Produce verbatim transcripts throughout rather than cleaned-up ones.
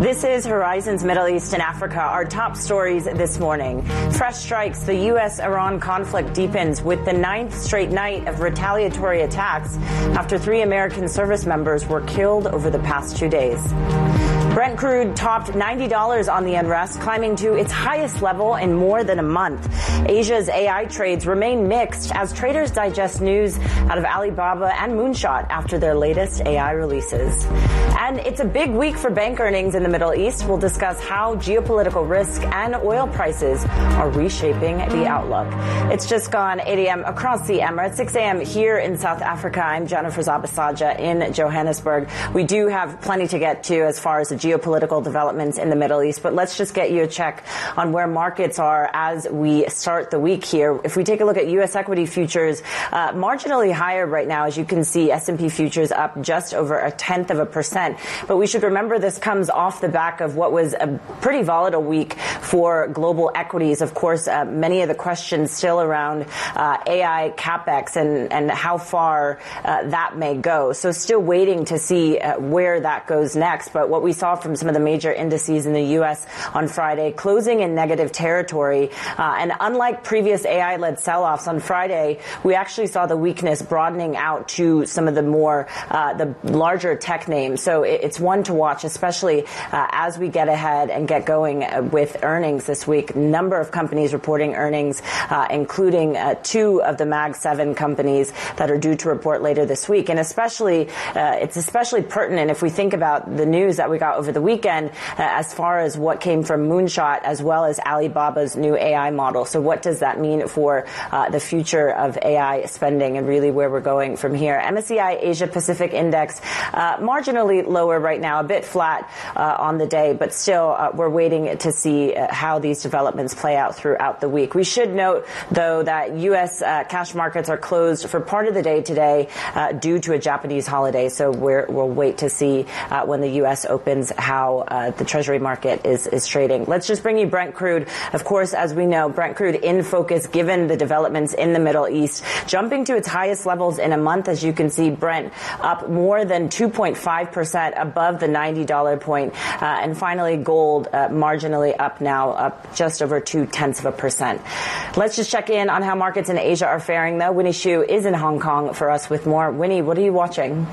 This is Horizons Middle East and Africa. Our top stories this morning. Fresh strikes. The U S Iran conflict deepens with the ninth straight night of retaliatory attacks after three American service members were killed over the past two days. Brent crude topped ninety dollars on the unrest, climbing to its highest level in more than a month. Asia's A I trades remain mixed as traders digest news out of Alibaba and Moonshot after their latest A I releases. And it's a big week for bank earnings in the Middle East. We'll discuss how geopolitical risk and oil prices are reshaping the outlook. It's just gone eight a.m. across the Emirates, six a.m. here in South Africa. I'm Jennifer Zabasaja in Johannesburg. We do have plenty to get to as far as the geopolitical developments in the Middle East, but let's just get you a check on where markets are as we start the week here. If we take a look at U S equity futures, uh, marginally higher right now, as you can see, S and P futures up just over a tenth of a percent. But we should remember this comes off the back of what was a pretty volatile week for global equities. Of course, uh, many of the questions still around uh, A I capex and, and how far uh, that may go. So still waiting to see uh, where that goes next. But what we saw from some of the major indices in the U S on Friday, closing in negative territory. Uh, and unlike previous A I-led sell-offs on Friday, we actually saw the weakness broadening out to some of the more, uh, the larger tech names. So it, it's one to watch, especially uh, as we get ahead and get going with earnings this week. Number of companies reporting earnings, uh, including uh, two of the Mag seven companies that are due to report later this week. And especially, uh, it's especially pertinent if we think about the news that we got over the weekend uh, as far as what came from Moonshot as well as Alibaba's new A I model. So what does that mean for uh, the future of A I spending and really where we're going from here? M S C I Asia Pacific Index uh, marginally lower right now, a bit flat uh, on the day, but still uh, we're waiting to see uh, how these developments play out throughout the week. We should note, though, that U S uh, cash markets are closed for part of the day today uh, due to a Japanese holiday. So we're, we'll wait to see uh, when the U S opens how uh, the Treasury market is, is trading. Let's just bring you Brent crude. Of course, as we know, Brent crude in focus given the developments in the Middle East, jumping to its highest levels in a month. As you can see, Brent up more than two point five percent above the ninety dollar point. Uh, and finally, gold uh, marginally up now, up just over two tenths of a percent. Let's just check in on how markets in Asia are faring, though. Winnie Xu is in Hong Kong for us with more. Winnie, what are you watching?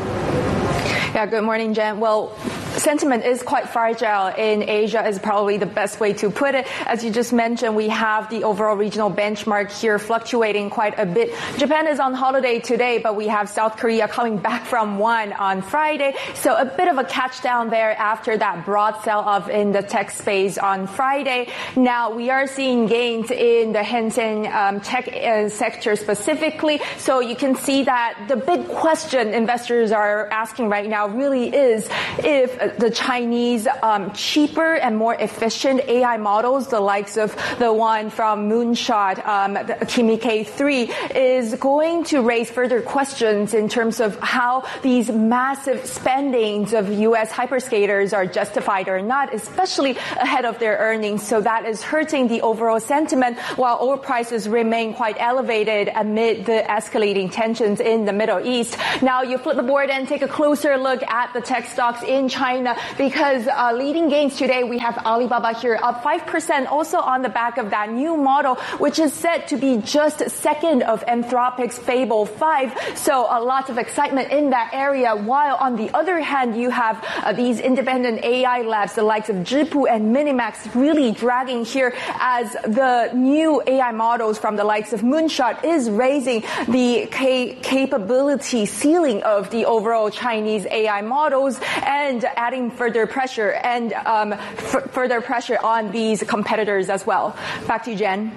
Yeah, good morning, Jen. Well, sentiment is quite fragile in Asia is probably the best way to put it. As you just mentioned, we have the overall regional benchmark here fluctuating quite a bit. Japan is on holiday today, but we have South Korea coming back from one on Friday. So a bit of a catch down there after that broad sell-off in the tech space on Friday. Now we are seeing gains in the Hang Seng um, tech uh, sector specifically. So you can see that the big question investors are asking right now really is if the Chinese um, cheaper and more efficient A I models, the likes of the one from Moonshot, um, the Kimi K three, is going to raise further questions in terms of how these massive spendings of U S hyperscalers are justified or not, especially ahead of their earnings. So that is hurting the overall sentiment while oil prices remain quite elevated amid the escalating tensions in the Middle East. Now you flip the board and take a closer look at the tech stocks in China. Because uh, leading gains today, we have Alibaba here up five percent, also on the back of that new model, which is said to be just second of Anthropic's Fable five. So a lot of excitement in that area. While on the other hand, you have uh, these independent A I labs, the likes of Zhipu and Minimax, really dragging here as the new A I models from the likes of Moonshot is raising the ca- capability ceiling of the overall Chinese A I models and adding further pressure and um, f- further pressure on these competitors as well. Back to you, Jen.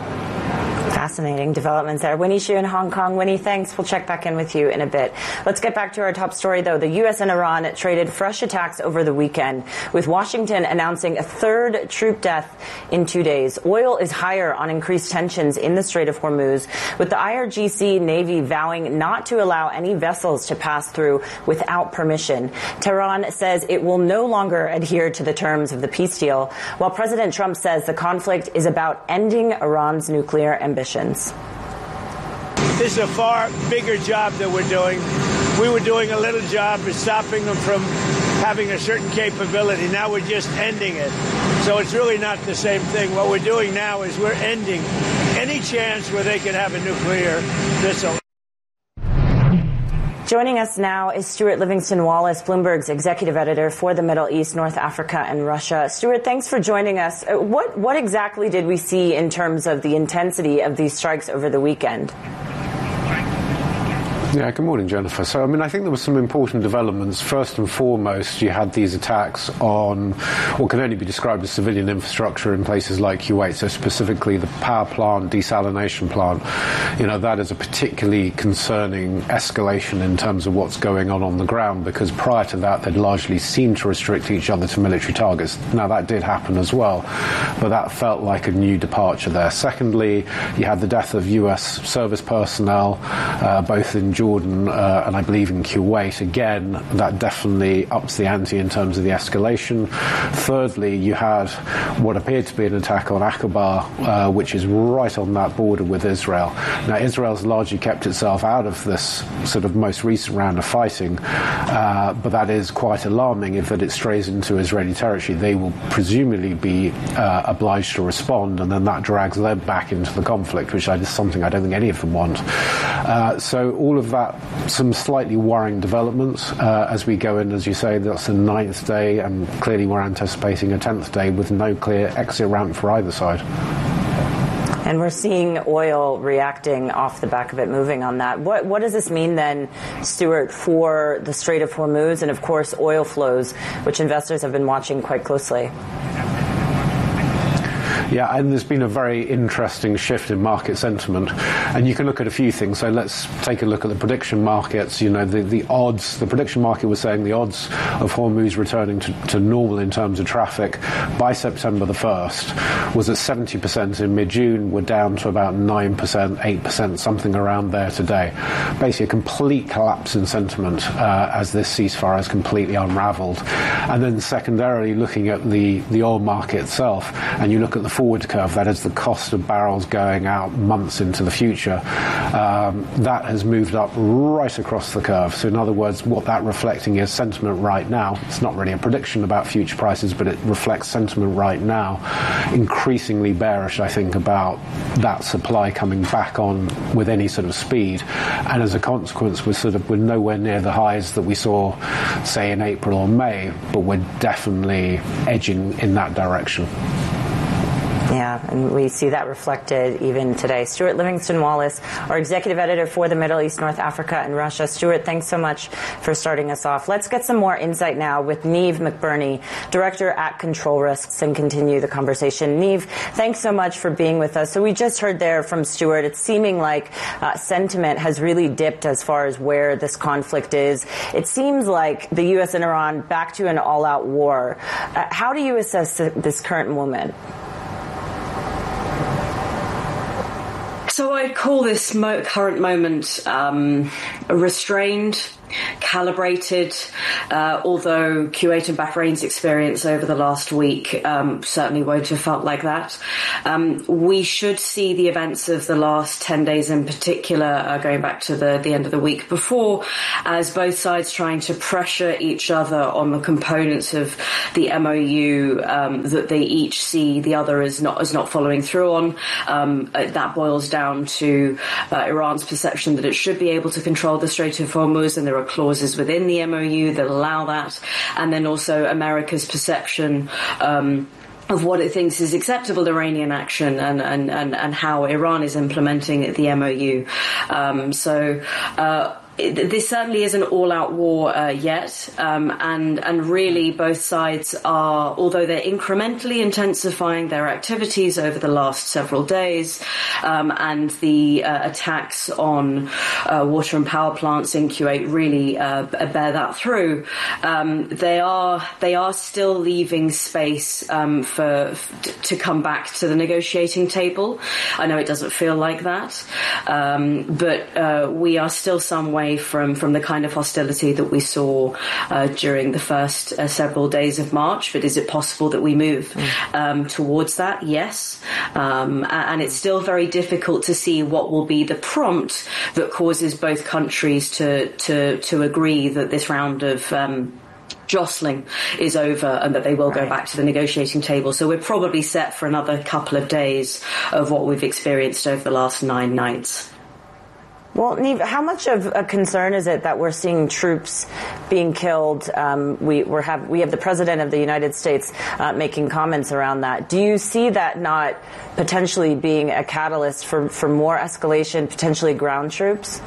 Fascinating developments there. Winnie Xu in Hong Kong. Winnie, thanks. We'll check back in with you in a bit. Let's get back to our top story, though. The U S and Iran traded fresh attacks over the weekend, with Washington announcing a third troop death in two days. Oil is higher on increased tensions in the Strait of Hormuz, with the I R G C Navy vowing not to allow any vessels to pass through without permission. Tehran says it will no longer adhere to the terms of the peace deal, while President Trump says the conflict is about ending Iran's nuclear ambitions. This is a far bigger job that we're doing. We were doing a little job of stopping them from having a certain capability. Now we're just ending it. So it's really not the same thing. What we're doing now is we're ending any chance where they can have a nuclear missile. Joining us now is Stuart Livingston Wallace, Bloomberg's executive editor for the Middle East, North Africa, and Russia. Stuart, thanks for joining us. What, what exactly did we see in terms of the intensity of these strikes over the weekend? Yeah, good morning, Jennifer. So, I mean, I think there were some important developments. First and foremost, you had these attacks on what can only be described as civilian infrastructure in places like Kuwait, so specifically the power plant, desalination plant. You know, that is a particularly concerning escalation in terms of what's going on on the ground, because prior to that, they'd largely seemed to restrict each other to military targets. Now, that did happen as well, but that felt like a new departure there. Secondly, you had the death of U S service personnel, uh, both in Jordan uh, and I believe in Kuwait. Again, that definitely ups the ante in terms of the escalation. Thirdly, you had what appeared to be an attack on Aqaba, uh, which is right on that border with Israel. Now, Israel's largely kept itself out of this sort of most recent round of fighting, uh, but that is quite alarming if that it strays into Israeli territory. They will presumably be uh, obliged to respond, and then that drags them back into the conflict, which is something I don't think any of them want. Uh, so all of that, some slightly worrying developments uh, as we go in. As you say, that's the ninth day, and clearly we're anticipating a tenth day with no clear exit ramp for either side. And we're seeing oil reacting off the back of it, moving on that. What, what does this mean then, Stuart, for the Strait of Hormuz and, of course, oil flows, which investors have been watching quite closely? Yeah, and there's been a very interesting shift in market sentiment. And you can look at a few things. So let's take a look at the prediction markets. You know, the, the odds, the prediction market was saying the odds of Hormuz returning to, to normal in terms of traffic by September the first was at seventy percent in mid-June. We're down to about nine percent, eight percent, something around there today. Basically a complete collapse in sentiment uh, as this ceasefire has completely unraveled. And then secondarily, looking at the, the oil market itself, and you look at the forward curve, that is the cost of barrels going out months into the future, um, that has moved up right across the curve. So in other words, what that reflecting is sentiment right now. It's not really a prediction about future prices, but it reflects sentiment right now, increasingly bearish, I think, about that supply coming back on with any sort of speed. And as a consequence, we're sort of we're nowhere near the highs that we saw, say, in April or May, but we're definitely edging in that direction. Yeah, and we see that reflected even today. Stuart Livingston Wallace, our executive editor for the Middle East, North Africa, and Russia. Stuart, thanks so much for starting us off. Let's get some more insight now with Niamh McBurney, director at Control Risks, and continue the conversation. Niamh, thanks so much for being with us. So we just heard there from Stuart, it's seeming like uh, sentiment has really dipped as far as where this conflict is. It seems like the U S and Iran back to an all-out war. Uh, how do you assess this current moment? So I'd call this mo- current moment um, restrained, calibrated, uh, although Kuwait and Bahrain's experience over the last week um, certainly won't have felt like that. Um, we should see the events of the last ten days in particular, uh, going back to the, the end of the week before, as both sides trying to pressure each other on the components of the M O U um, that they each see the other as not as not following through on. Um, that boils down to uh, Iran's perception that it should be able to control the Strait of Hormuz, and there are clauses within the M O U that allow that, and then also America's perception um, of what it thinks is acceptable Iranian action, and, and, and, and how Iran is implementing the M O U. Um, so uh, this certainly isn't all-out war uh, yet, um, and and really both sides are, although they're incrementally intensifying their activities over the last several days, um, and the uh, attacks on uh, water and power plants in Kuwait really uh, bear that through. Um, they are they are still leaving space um, for to come back to the negotiating table. I know it doesn't feel like that, um, but uh, we are still some way from, from the kind of hostility that we saw uh, during the first uh, several days of March. But is it possible that we move mm. um, towards that? Yes. Um, and it's still very difficult to see what will be the prompt that causes both countries to, to, to agree that this round of um, jostling is over and that they will go back to the negotiating table. So we're probably set for another couple of days of what we've experienced over the last nine nights. Well, Niamh, how much of a concern is it that we're seeing troops being killed? Um, we we're have we have the President of the United States uh, making comments around that. Do you see that not potentially being a catalyst for, for more escalation, potentially ground troops?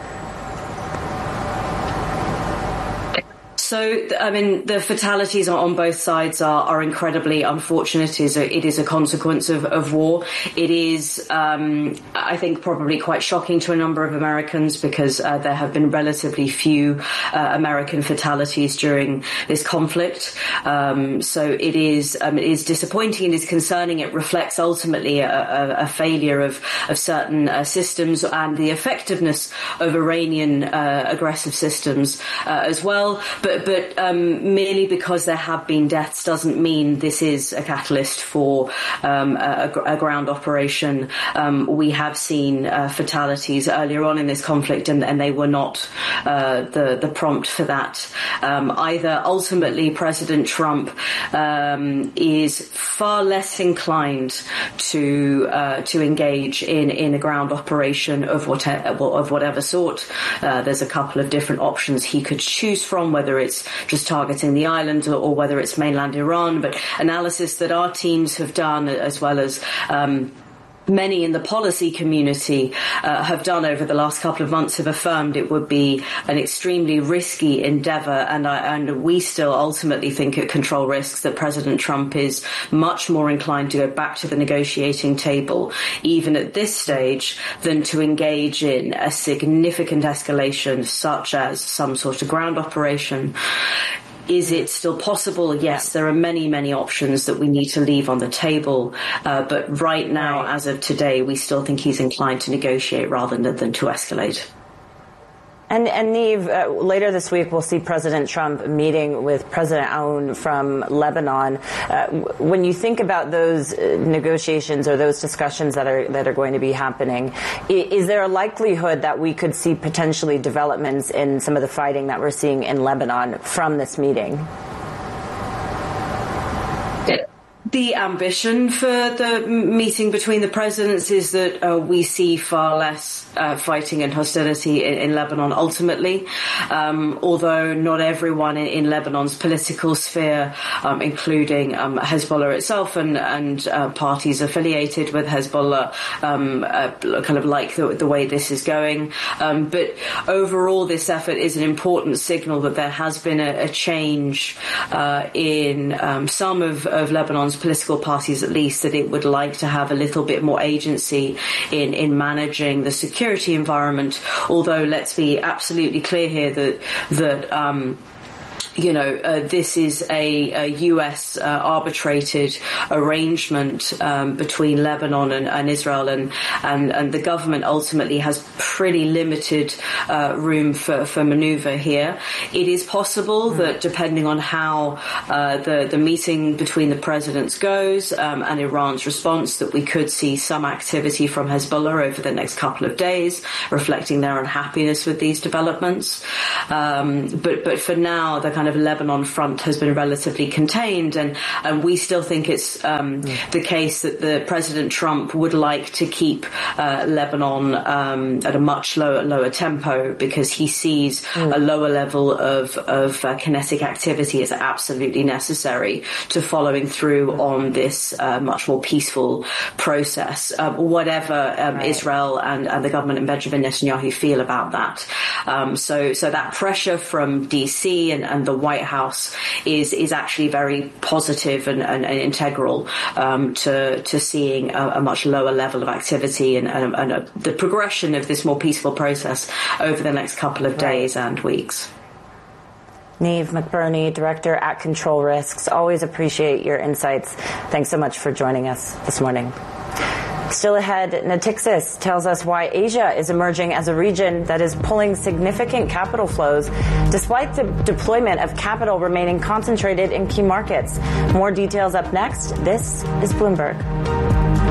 So, I mean, the fatalities on both sides are, are incredibly unfortunate. It is a, it is a consequence of, of war. It is, um, I think, probably quite shocking to a number of Americans because uh, there have been relatively few uh, American fatalities during this conflict. Um, so it is um, it is disappointing. It is concerning. It reflects ultimately a, a, a failure of, of certain uh, systems and the effectiveness of Iranian uh, aggressive systems uh, as well. But But um, merely because there have been deaths doesn't mean this is a catalyst for um, a, a ground operation. Um, we have seen uh, fatalities earlier on in this conflict, and, and they were not uh, the, the prompt for that um, either. Ultimately, President Trump um, is far less inclined to uh, to engage in, in a ground operation of, what, of whatever sort. Uh, there's a couple of different options he could choose from, whether it's just targeting the island or, or whether it's mainland Iran. But analysis that our teams have done, as well as um, many in the policy community uh, have done over the last couple of months, have affirmed it would be an extremely risky endeavour, and, I, and we still ultimately think at Control Risks that President Trump is much more inclined to go back to the negotiating table, even at this stage, than to engage in a significant escalation such as some sort of ground operation. Is it still possible? Yes, there are many, many options that we need to leave on the table. Uh, but right now, as of today, we still think he's inclined to negotiate rather than, than to escalate. And, and Niamh, uh, later this week, we'll see President Trump meeting with President Aoun from Lebanon. Uh, when you think about those uh, negotiations or those discussions that are that are going to be happening, is, is there a likelihood that we could see potentially developments in some of the fighting that we're seeing in Lebanon from this meeting? The ambition for the meeting between the presidents is that uh, we see far less uh, fighting and hostility in, in Lebanon ultimately, um, although not everyone in, in Lebanon's political sphere, um, including um, Hezbollah itself and, and uh, parties affiliated with Hezbollah, um, uh, kind of like the, the way this is going. Um, but overall, this effort is an important signal that there has been a, a change uh, in um, some of, of Lebanon's political parties, at least, that it would like to have a little bit more agency in, in managing the security environment. Although, let's be absolutely clear here that that um, you know, uh, this is a, a U S uh, arbitrated arrangement um, between Lebanon and, and Israel, and, and, and the government ultimately has pretty limited uh, room for, for maneuver here. It is possible mm. that depending on how uh, the, the meeting between the presidents goes um, and Iran's response, that we could see some activity from Hezbollah over the next couple of days, reflecting their unhappiness with these developments. Um, but, but for now, the kind of Lebanon front has been relatively contained, and, and we still think it's um, mm. the case that the President Trump would like to keep uh, Lebanon um, at a much lower lower tempo, because he sees mm. a lower level of, of uh, kinetic activity as absolutely necessary to following through mm. on this uh, much more peaceful process, uh, whatever um, right. Israel and, and the government and Benjamin Netanyahu feel about that. Um, so, so that pressure from D C and, and the White House is is actually very positive and, and, and integral um, to to seeing a, a much lower level of activity and, and, and a, the progression of this more peaceful process over the next couple of days right. and weeks. Niamh McBurney, Director at Control Risks. Always appreciate your insights. Thanks so much for joining us this morning. Still ahead, Natixis tells us why Asia is emerging as a region that is pulling significant capital flows, despite the deployment of capital remaining concentrated in key markets. More details up next. This is Bloomberg.